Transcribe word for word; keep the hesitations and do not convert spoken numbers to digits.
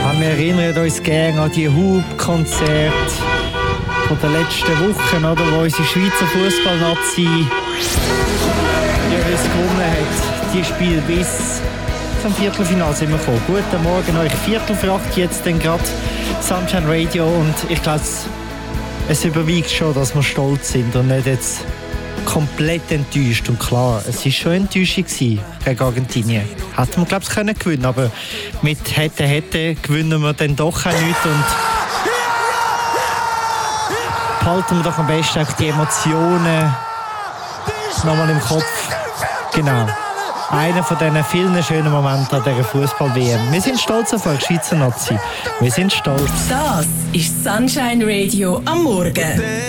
Wir erinnern uns gerne an die Hub-Konzerte von den letzten Wochen, oder, wo unsere Schweizer Fußballnazi jeweils gewonnen hat. Die Spiele bis zum Viertelfinale sind wir gekommen. Guten Morgen euch, Viertel für acht, jetzt dann gerade Sunshine Radio, und ich glaube, es überwiegt schon, dass wir stolz sind und nicht jetzt komplett enttäuscht. Und klar, es war schon Enttäuschung gegen Argentinien. Hätten wir, glaube ich, können gewinnen, aber mit hätte, hätte gewinnen wir dann doch auch nicht. Und behalten wir doch am besten auch die Emotionen nochmal im Kopf. Genau. Einer von diesen vielen schönen Momenten an dieser Fußball-W M. Wir sind stolz auf euch, Schweizer Nazi. Wir sind stolz. Das ist Sunshine Radio am Morgen.